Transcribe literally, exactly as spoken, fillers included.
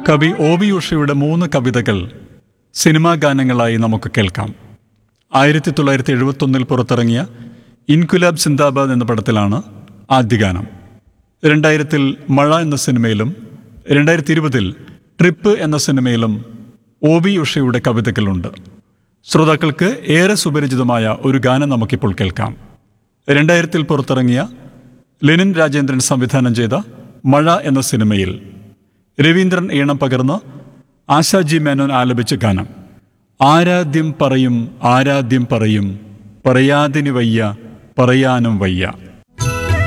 കവി O V ഉഷയുടെ മൂന്ന് കവിതകൾ സിനിമാ ഗാനങ്ങളായി നമുക്ക് കേൾക്കാം. ആയിരത്തി തൊള്ളായിരത്തി എഴുപത്തൊന്നിൽ പുറത്തിറങ്ങിയ ഇൻകുലാബ് സിന്ദാബാദ് എന്ന പടത്തിലാണ് ആദ്യ ഗാനം. രണ്ടായിരത്തിൽ മഴ എന്ന സിനിമയിലും രണ്ടായിരത്തി ഇരുപതിൽ ട്രിപ്പ് എന്ന സിനിമയിലും ഒ വി ഉഷയുടെ കവിതകളുണ്ട്. ശ്രോതാക്കൾക്ക് ഏറെ സുപരിചിതമായ ഒരു ഗാനം നമുക്കിപ്പോൾ കേൾക്കാം. രണ്ടായിരത്തിൽ പുറത്തിറങ്ങിയ ലെനിൻ രാജേന്ദ്രൻ സംവിധാനം ചെയ്ത മഴ എന്ന സിനിമയിൽ രവീന്ദ്രൻ ഈണം പകർന്ന് ആശാജി മേനോൻ ആലപിച്ച ഗാനം. ആരാധ്യം പറയും ആരാധ്യം പറയും പറയാതിന് വയ്യ പറയാനും വയ്യ.